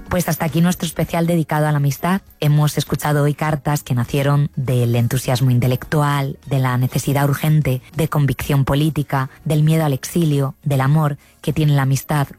Pues hasta aquí nuestro especial dedicado a la amistad. Hemos escuchado hoy cartas que nacieron del entusiasmo intelectual, de la necesidad urgente, de convicción política, del miedo al exilio, del amor que tiene la amistad